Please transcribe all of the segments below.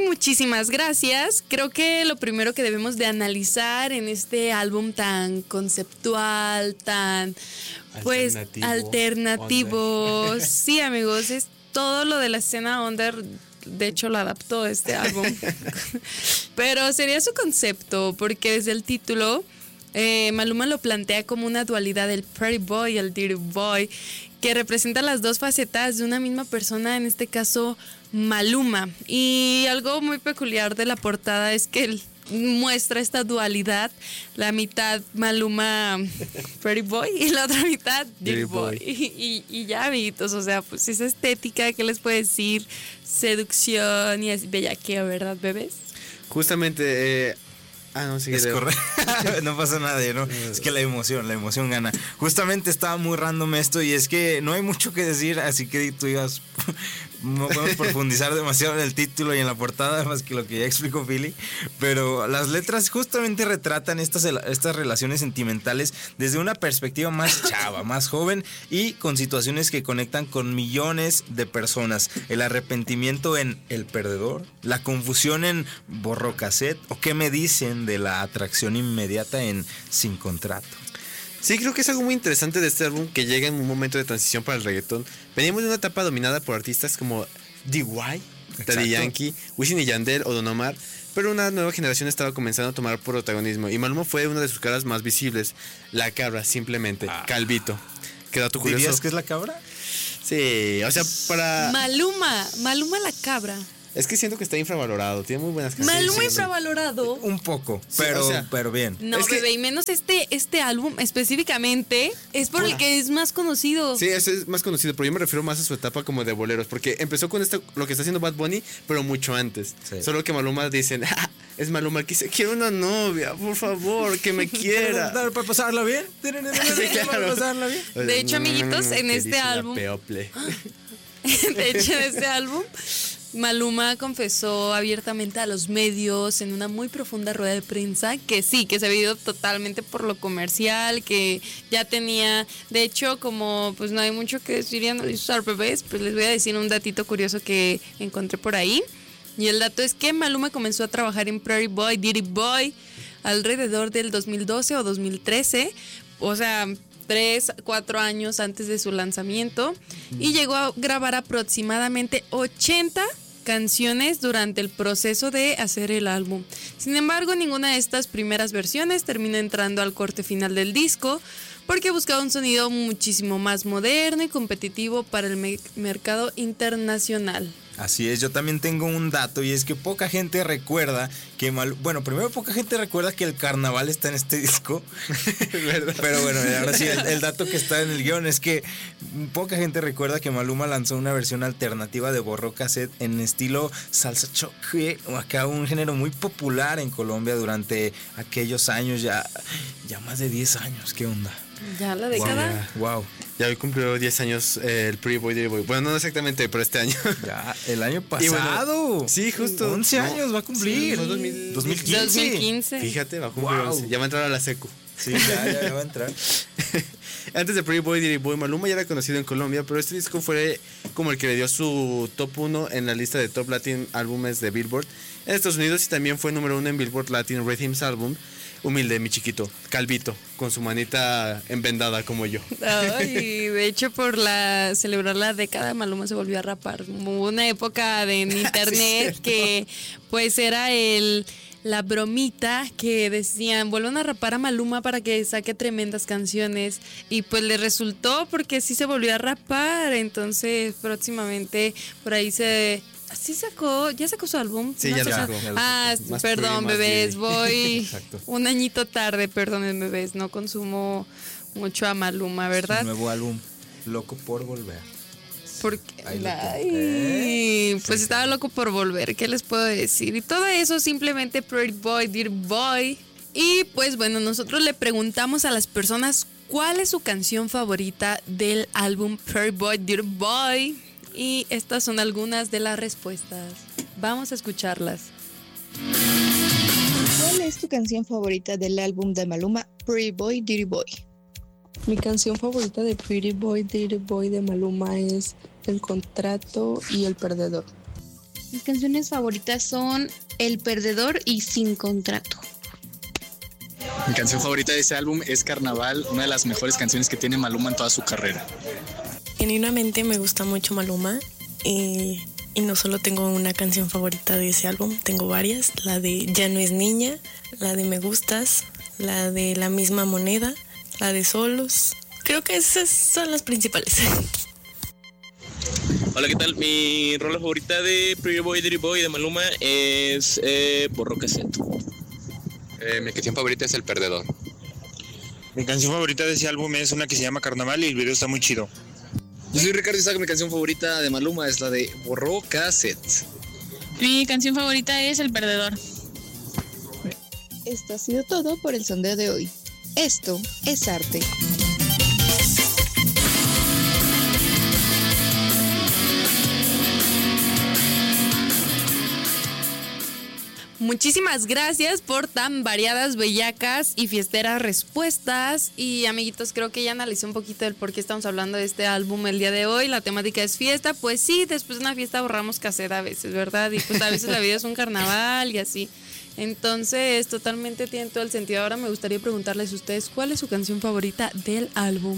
muchísimas gracias. Creo que lo primero que debemos de analizar en este álbum tan conceptual, tan pues alternativo. Sí, amigos, es todo lo de la escena under. De hecho, lo adaptó este álbum. Pero sería su concepto, porque desde el título Maluma lo plantea como una dualidad del Pretty Boy y el Dirty Boy, que representa las dos facetas de una misma persona, en este caso Maluma. Y algo muy peculiar de la portada es que él muestra esta dualidad, la mitad Maluma Pretty Boy y la otra mitad Dirty Boy. Y ya, amiguitos, o sea, pues esa estética, ¿qué les puede decir? Seducción y es bellaqueo, ¿verdad, bebés? Justamente, no, sí, es correcto. No pasa nada, ¿no? Es que la emoción gana. Justamente estaba muy random esto y es que no hay mucho que decir, así que tú digas, no podemos profundizar demasiado en el título y en la portada, más que lo que ya explicó Philly, pero las letras justamente retratan estas relaciones sentimentales desde una perspectiva más chava, más joven y con situaciones que conectan con millones de personas. El arrepentimiento en El Perdedor, la confusión en Borró Cassette, o qué me dicen de la atracción inmediata en Sin Contrato. Sí, creo que es algo muy interesante de este álbum, que llega en un momento de transición para el reggaetón. Veníamos de una etapa dominada por artistas como D.Y., Daddy Yankee, Wisin y Yandel o Don Omar, pero una nueva generación estaba comenzando a tomar protagonismo y Maluma fue una de sus caras más visibles. La cabra, simplemente, Calvito. ¿Qué dato curioso? ¿Dirías que es la cabra? Sí, o sea, para... Maluma la cabra. Es que siento que está infravalorado, tiene muy buenas canciones. Maluma infravalorado. Un poco, pero, sí, o sea, pero bien. No, es bebé, y menos este álbum específicamente es por el que es más conocido. Sí, ese es más conocido, pero yo me refiero más a su etapa como de boleros, porque empezó con lo que está haciendo Bad Bunny, pero mucho antes. Sí. Solo que Maluma dicen, es Maluma el que dice, quiero una novia, por favor, que me quiera. ¿Para pasarla bien? Sí, claro. ¿Para pasarla bien? De hecho, amiguitos, en este álbum... De hecho, en este álbum... Maluma confesó abiertamente a los medios en una muy profunda rueda de prensa que sí, que se había ido totalmente por lo comercial, que ya tenía, de hecho, como pues no hay mucho que decir y analizar, bebés, pues les voy a decir un datito curioso que encontré por ahí. Y el dato es que Maluma comenzó a trabajar en Pretty Boy, Dirty Boy alrededor del 2012 o 2013, o sea, 3-4 años antes de su lanzamiento, y llegó a grabar aproximadamente 80 canciones durante el proceso de hacer el álbum. Sin embargo, ninguna de estas primeras versiones terminó entrando al corte final del disco, porque buscaba un sonido muchísimo más moderno y competitivo para el mercado internacional. Así es, yo también tengo un dato y es que poca gente recuerda que poca gente recuerda que el carnaval está en este disco. Pero bueno, ahora sí, el dato que está en el guión es que poca gente recuerda que Maluma lanzó una versión alternativa de Borró Cassette en estilo salsa choque, acá un género muy popular en Colombia durante aquellos años, ya más de 10 años, ¿qué onda? Ya la década. Wow. Ya hoy cumplió 10 años el Pretty Boy, Dirty Boy. Bueno, no exactamente, pero este año. Ya, el año pasado. Bueno, sí, justo. 11 años va a cumplir. Sí, 2015. Fíjate, va a cumplir 11. Ya va a entrar a la secu. Sí, ya va a entrar. Antes de Pretty Boy, Dirty Boy, Maluma ya era conocido en Colombia, pero este disco fue como el que le dio su top 1 en la lista de Top Latin Álbumes de Billboard en Estados Unidos, y también fue número 1 en Billboard Latin Rhythms Album. Humilde, mi chiquito, calvito, con su manita envendada como yo. Ay, de hecho, por celebrar la década, Maluma se volvió a rapar. Hubo una época en internet sí, que pues era la bromita que decían, vuelvan a rapar a Maluma para que saque tremendas canciones, y pues le resultó porque sí se volvió a rapar. Entonces próximamente por ahí ya sacó su álbum. Sí, ¿no? ya lo sacó. Perdón, bebés, voy un añito tarde, perdonen, bebés, no consumo mucho a Maluma, ¿verdad? Su nuevo álbum, Loco por Volver. Pues estaba loco por volver, ¿qué les puedo decir? Y todo eso simplemente Pretty Boy, Dirty Boy. Y pues bueno, nosotros le preguntamos a las personas cuál es su canción favorita del álbum Pretty Boy, Dirty Boy. Y estas son algunas de las respuestas. Vamos a escucharlas. ¿Cuál es tu canción favorita del álbum de Maluma, Pretty Boy, Dirty Boy? Mi canción favorita de Pretty Boy, Dirty Boy de Maluma es El Contrato y El Perdedor. Mis canciones favoritas son El Perdedor y Sin Contrato. Mi canción favorita de ese álbum es Carnaval, una de las mejores canciones que tiene Maluma en toda su carrera. Genuinamente me gusta mucho Maluma y no solo tengo una canción favorita de ese álbum, tengo varias. La de Ya no es niña, la de Me gustas, la de La misma moneda, la de Solos. Creo que esas son las principales. Hola, ¿qué tal? Mi rola favorita de Pretty Boy, Dirty Boy de Maluma es Borró Cassette. Mi canción favorita es El Perdedor. Mi canción favorita de ese álbum es una que se llama Carnaval y el video está muy chido. Yo soy Ricardo Isaac, mi canción favorita de Maluma es la de Borró Cassette. Mi canción favorita es El Perdedor. Esto ha sido todo por el sondeo de hoy. Esto es arte. Muchísimas gracias por tan variadas, bellacas y fiesteras respuestas. Y amiguitos, creo que ya analicé un poquito el por qué estamos hablando de este álbum el día de hoy. La temática es fiesta. Pues sí, después de una fiesta borramos cassette a veces, ¿verdad? Y pues a veces la vida es un carnaval y así. Entonces, totalmente tiene todo el sentido. Ahora me gustaría preguntarles a ustedes, ¿cuál es su canción favorita del álbum?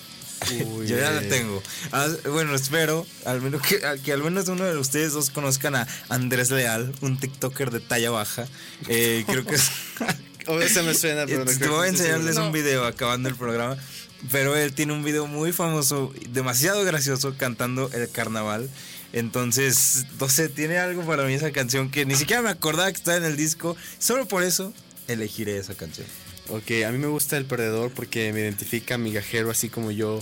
Uy, yo ya la tengo. Bueno, espero al menos que al menos uno de ustedes dos conozcan a Andrés Leal, un TikToker de talla baja. Creo que es... se me suena, pero no te creo voy a que enseñarles no. un video acabando el programa. Pero él tiene un video muy famoso, demasiado gracioso, cantando el carnaval. Entonces, no sé, tiene algo para mí esa canción que ni siquiera me acordaba que estaba en el disco. Solo por eso elegiré esa canción. Ok, a mí me gusta El Perdedor porque me identifica migajero así como yo.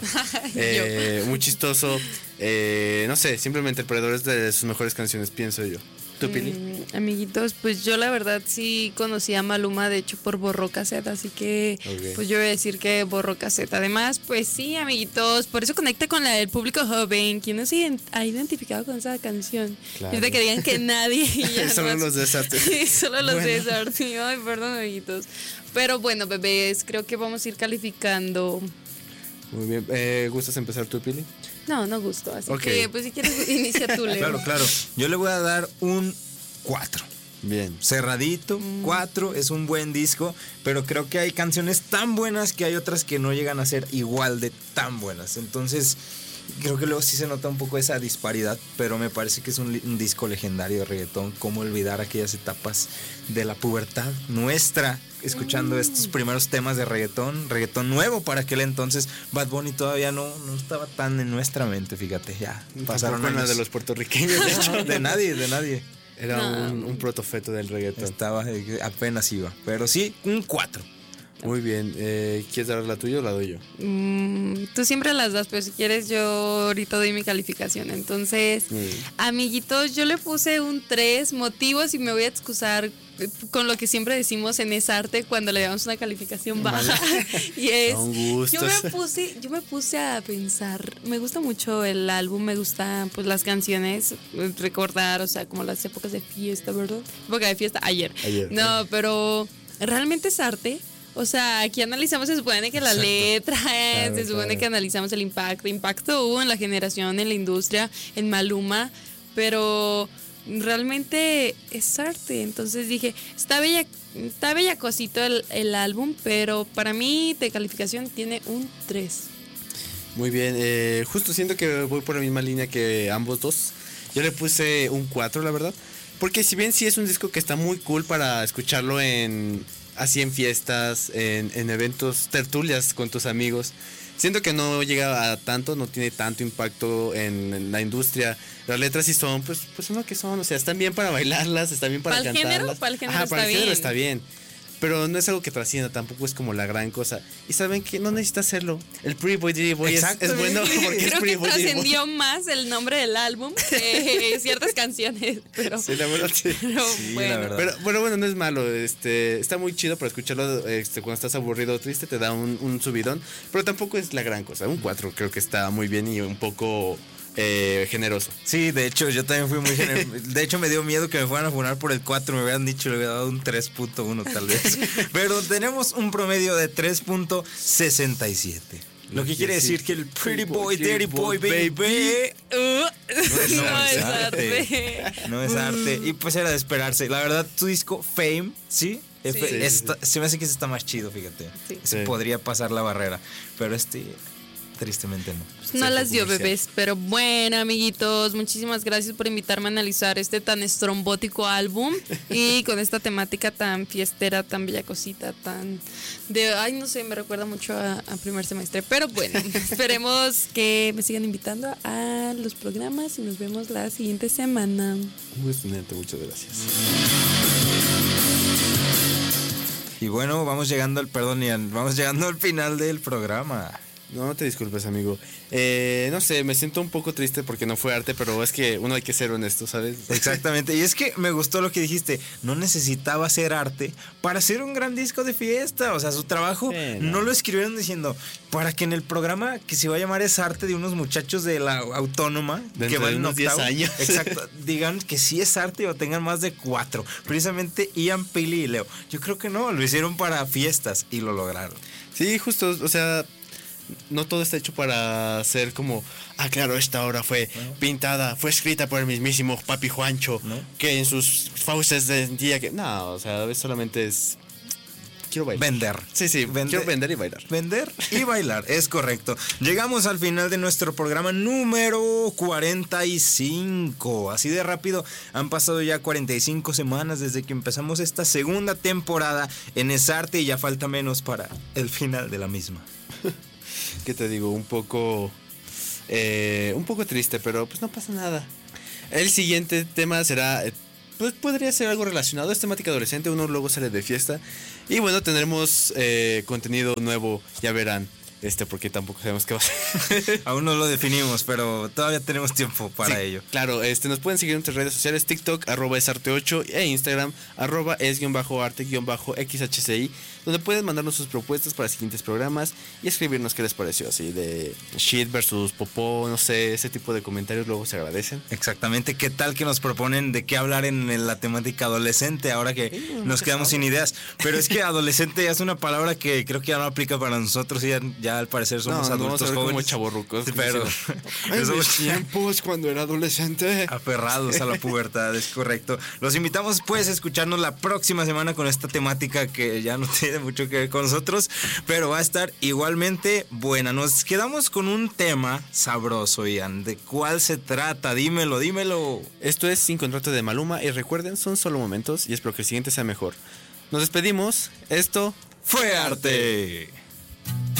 Muy chistoso. No sé, simplemente El Perdedor es de sus mejores canciones, pienso yo. ¿Tú, Pili? Amiguitos, pues yo la verdad sí conocí a Maluma, de hecho por Borró Cassette, así que pues yo voy a decir que Borró Cassette. Además, pues sí, amiguitos, por eso conecta con el público joven. ¿Quién no se ha identificado con esa canción? Claro. Desde que digan que nadie. Solo los de Desarte. Sí, solo los de Desarte. Ay, perdón, amiguitos. Pero bueno, bebés, creo que vamos a ir calificando. Muy bien. ¿Gustas empezar tú, Pili? No gusto. Así que, pues si quieres, inicia tú, Leo. Claro. Yo le voy a dar un 4. Bien. Cerradito, 4, es un buen disco, pero creo que hay canciones tan buenas que hay otras que no llegan a ser igual de tan buenas. Entonces, creo que luego sí se nota un poco esa disparidad, pero me parece que es un disco legendario de reggaetón. Cómo olvidar aquellas etapas de la pubertad nuestra, escuchando estos primeros temas de reggaetón nuevo para aquel entonces. Bad Bunny todavía no estaba tan en nuestra mente, fíjate, ya pasaron con la años. de los puertorriqueños, de hecho. de nadie. Era un protofeto del reggaetón. Estaba, apenas iba, pero sí, un 4. Muy bien, ¿quieres dar la tuya o la doy yo? Tú siempre las das, pero si quieres yo ahorita doy mi calificación. Entonces, amiguitos, yo le puse un 3 motivos y me voy a excusar con lo que siempre decimos en Es Arte cuando le damos una calificación baja. Y es, yo me puse a pensar, me gusta mucho el álbum, me gustan pues las canciones, recordar, o sea, como las épocas de fiesta, ¿verdad? Época de fiesta, ayer. No, pero realmente es arte. O sea, aquí analizamos, se supone que la letra, se supone que analizamos el impacto hubo en la generación, en la industria, en Maluma, pero realmente es arte. Entonces dije, está bellacosito el álbum, pero para mí de calificación tiene un 3. Muy bien, justo siento que voy por la misma línea que ambos dos. Yo le puse un 4, la verdad, porque si bien sí es un disco que está muy cool para escucharlo así en fiestas, en eventos, tertulias con tus amigos. Siento que no llega a tanto, no tiene tanto impacto en la industria. Las letras sí son, pues son lo que son, o sea, están bien para bailarlas, están bien para cantarlas. Para el género está bien. Pero no es algo que trascienda, tampoco es como la gran cosa. Y saben que no necesita hacerlo. El Pretty Boy Dirty Boy es bueno porque es Pretty Boy. Creo que trascendió más el nombre del álbum que ciertas canciones. Pero, sí, la verdad, sí. Pero sí, bueno. la verdad. Pero bueno, no es malo. Está muy chido para escucharlo cuando estás aburrido o triste, te da un subidón. Pero tampoco es la gran cosa. Un 4 creo que está muy bien y un poco generoso. Sí, de hecho, yo también fui muy generoso. De hecho, me dio miedo que me fueran a funar por el 4. Me hubieran dicho, le hubiera dado un 3.1 tal vez. Pero tenemos un promedio de 3.67. Lo que quiere decir que el Pretty Boy, Dirty Boy, Baby. No es arte. No es arte. Y pues era de esperarse. La verdad, tu disco Fame, ¿sí? Se me hace que ese está más chido, fíjate. Se podría pasar la barrera. Pero tristemente no. No las dio, bebés. Pero bueno, amiguitos, muchísimas gracias por invitarme a analizar este tan estrombótico álbum y con esta temática tan fiestera, tan bellacosita, tan de, ay, no sé, me recuerda mucho a primer semestre. Pero bueno, esperemos que me sigan invitando a los programas y nos vemos la siguiente semana. Muy excelente, muchas gracias. Y bueno, vamos llegando al final del programa. No te disculpes, amigo. No sé, me siento un poco triste porque no fue arte, pero es que uno hay que ser honesto, ¿sabes? Exactamente, y es que me gustó lo que dijiste. No necesitaba hacer arte para hacer un gran disco de fiesta. O sea, su trabajo no lo escribieron diciendo para que en el programa que se va a llamar Es Arte de unos muchachos de la Autónoma que van en unos 10 años. Exacto, digan que sí es arte o tengan más de 4. Precisamente Ian, Pili y Leo. Yo creo que no, lo hicieron para fiestas y lo lograron. Sí, justo, o sea, no todo está hecho para ser como, claro, esta obra fue pintada, fue escrita por el mismísimo Papi Juancho, que en sus fauces decía que, no, o sea, solamente es, quiero bailar. Vender. Sí, quiero vender y bailar. Vender y bailar, es correcto. Llegamos al final de nuestro programa número 45. Así de rápido, han pasado ya 45 semanas desde que empezamos esta segunda temporada en Es Arte y ya falta menos para el final de la misma. ¿Qué te digo? Un poco triste, pero pues no pasa nada. El siguiente tema será, pues podría ser algo relacionado, es temática adolescente, uno luego sale de fiesta. Y bueno, tendremos contenido nuevo, ya verán. Porque tampoco sabemos qué va a ser. Aún no lo definimos, pero todavía tenemos tiempo para ello. Claro, nos pueden seguir en nuestras redes sociales, TikTok, @esarte8 e Instagram, @es_arte_xhci, donde pueden mandarnos sus propuestas para siguientes programas y escribirnos qué les pareció, así de shit versus popó, no sé, ese tipo de comentarios luego se agradecen. Exactamente, ¿qué tal que nos proponen de qué hablar en la temática adolescente ahora que nos quedamos sin ideas? Pero es que adolescente ya es una palabra que creo que ya no aplica para nosotros y ya al parecer somos adultos jóvenes. Como chavorrucos. Pero en mis tiempos cuando era adolescente. Aferrados a la pubertad, es correcto. Los invitamos pues a escucharnos la próxima semana con esta temática que ya no tiene mucho que ver con nosotros, pero va a estar igualmente buena. Nos quedamos con un tema sabroso, Ian. ¿De cuál se trata? Dímelo. Esto es Sin Contrato de Maluma y recuerden, son solo momentos y espero que el siguiente sea mejor. Nos despedimos. Esto fue Arte.